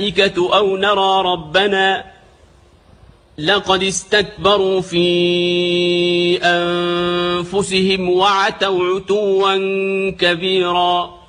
الملائكة أو نرى ربنا لقد استكبروا في أنفسهم وعتوا عتوا كبيرا